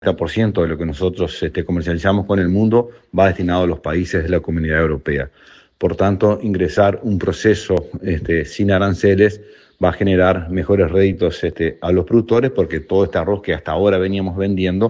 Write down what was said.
de lo que nosotros comercializamos con el mundo va destinado a los países de la Comunidad Europea. Por tanto, ingresar un proceso sin aranceles va a generar mejores réditos a los productores, porque todo este arroz que hasta ahora veníamos vendiendo